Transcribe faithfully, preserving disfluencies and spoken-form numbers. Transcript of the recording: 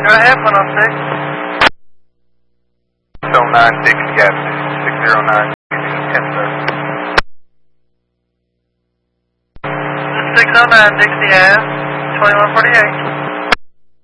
Go ahead, one oh six. six oh nine Dixie Avenue, six oh nine ten thirty. six oh nine Dixie Ave, twenty-one forty-eight.